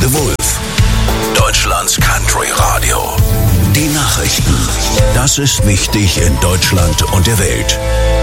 The Wolf, Deutschlands Country Radio. Die Nachrichten. Das ist wichtig in Deutschland und der Welt.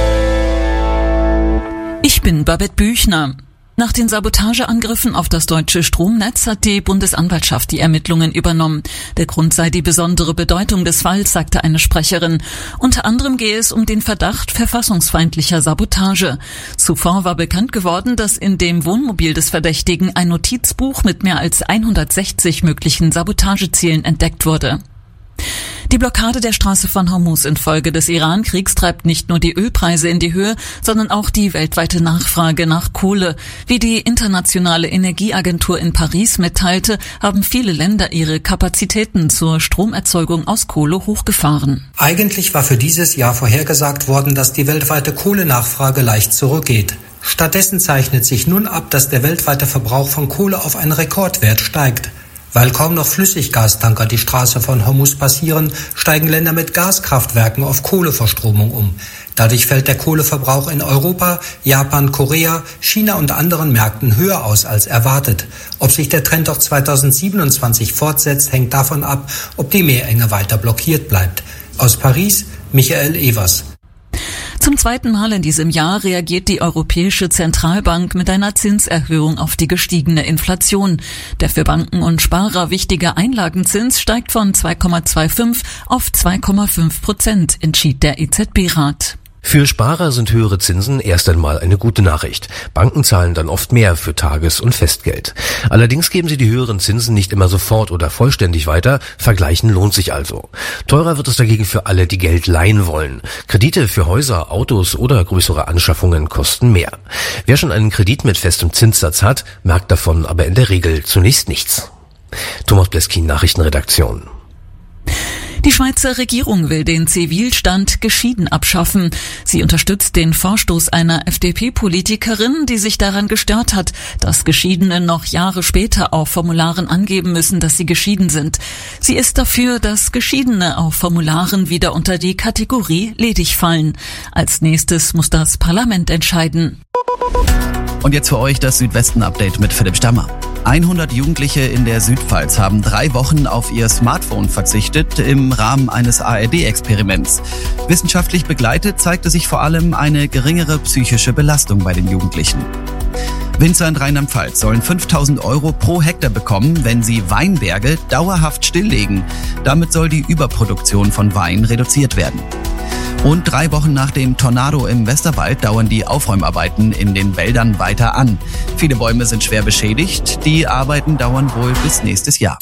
Ich bin Babette Büchner. Nach den Sabotageangriffen auf das deutsche Stromnetz hat die Bundesanwaltschaft die Ermittlungen übernommen. Der Grund sei die besondere Bedeutung des Falls, sagte eine Sprecherin. Unter anderem gehe es um den Verdacht verfassungsfeindlicher Sabotage. Zuvor war bekannt geworden, dass in dem Wohnmobil des Verdächtigen ein Notizbuch mit mehr als 160 möglichen Sabotagezielen entdeckt wurde. Die Blockade der Straße von Hormuz infolge des Iran-Kriegs treibt nicht nur die Ölpreise in die Höhe, sondern auch die weltweite Nachfrage nach Kohle. Wie die Internationale Energieagentur in Paris mitteilte, haben viele Länder ihre Kapazitäten zur Stromerzeugung aus Kohle hochgefahren. Eigentlich war für dieses Jahr vorhergesagt worden, dass die weltweite Kohlenachfrage leicht zurückgeht. Stattdessen zeichnet sich nun ab, dass der weltweite Verbrauch von Kohle auf einen Rekordwert steigt. Weil kaum noch Flüssiggastanker die Straße von Hormuz passieren, steigen Länder mit Gaskraftwerken auf Kohleverstromung um. Dadurch fällt der Kohleverbrauch in Europa, Japan, Korea, China und anderen Märkten höher aus als erwartet. Ob sich der Trend auch 2027 fortsetzt, hängt davon ab, ob die Meerenge weiter blockiert bleibt. Aus Paris, Michael Evers. Zum zweiten Mal in diesem Jahr reagiert die Europäische Zentralbank mit einer Zinserhöhung auf die gestiegene Inflation. Der für Banken und Sparer wichtige Einlagenzins steigt von 2,25 auf 2,5%, entschied der EZB-Rat. Für Sparer sind höhere Zinsen erst einmal eine gute Nachricht. Banken zahlen dann oft mehr für Tages- und Festgeld. Allerdings geben sie die höheren Zinsen nicht immer sofort oder vollständig weiter. Vergleichen lohnt sich also. Teurer wird es dagegen für alle, die Geld leihen wollen. Kredite für Häuser, Autos oder größere Anschaffungen kosten mehr. Wer schon einen Kredit mit festem Zinssatz hat, merkt davon aber in der Regel zunächst nichts. Thomas Bleskin, Nachrichtenredaktion. Die Schweizer Regierung will den Zivilstand geschieden abschaffen. Sie unterstützt den Vorstoß einer FDP-Politikerin, die sich daran gestört hat, dass Geschiedene noch Jahre später auf Formularen angeben müssen, dass sie geschieden sind. Sie ist dafür, dass Geschiedene auf Formularen wieder unter die Kategorie ledig fallen. Als nächstes muss das Parlament entscheiden. Und jetzt für euch das Südwesten-Update mit Philipp Stammer. 100 Jugendliche in der Südpfalz haben 3 Wochen auf ihr Smartphone verzichtet im Rahmen eines ARD-Experiments. Wissenschaftlich begleitet zeigte sich vor allem eine geringere psychische Belastung bei den Jugendlichen. Winzer in Rheinland-Pfalz sollen 5.000 € pro Hektar bekommen, wenn sie Weinberge dauerhaft stilllegen. Damit soll die Überproduktion von Wein reduziert werden. Und 3 Wochen nach dem Tornado im Westerwald dauern die Aufräumarbeiten in den Wäldern weiter an. Viele Bäume sind schwer beschädigt. Die Arbeiten dauern wohl bis nächstes Jahr.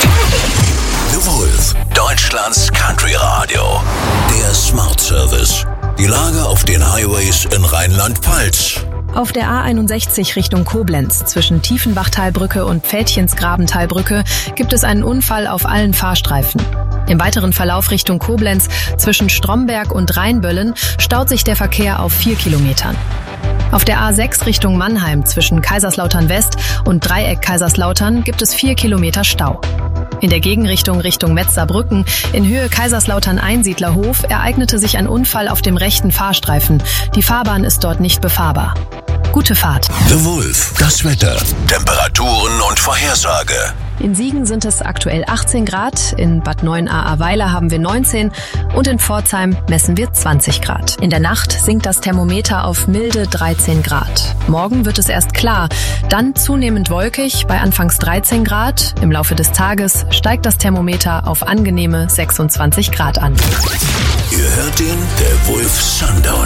The Wolf, Deutschlands Country Radio. Der Smart Service. Die Lage auf den Highways in Rheinland-Pfalz. Auf der A61 Richtung Koblenz zwischen Tiefenbachtalbrücke und Pfältchensgrabentalbrücke gibt es einen Unfall auf allen Fahrstreifen. Im weiteren Verlauf Richtung Koblenz zwischen Stromberg und Rheinböllen staut sich der Verkehr auf 4 Kilometern. Auf der A6 Richtung Mannheim zwischen Kaiserslautern West und Dreieck Kaiserslautern gibt es 4 Kilometer Stau. In der Gegenrichtung Richtung Metzerbrücken in Höhe Kaiserslautern-Einsiedlerhof ereignete sich ein Unfall auf dem rechten Fahrstreifen. Die Fahrbahn ist dort nicht befahrbar. Gute Fahrt. The Wolf, das Wetter, Temperaturen und Vorhersage. In Siegen sind es aktuell 18 Grad, in Bad 9a-Ahrweiler haben wir 19 und in Pforzheim messen wir 20 Grad. In der Nacht sinkt das Thermometer auf milde 13 Grad. Morgen wird es erst klar, dann zunehmend wolkig bei anfangs 13 Grad. Im Laufe des Tages steigt das Thermometer auf angenehme 26 Grad an. Ihr hört den The Wolf Sundown.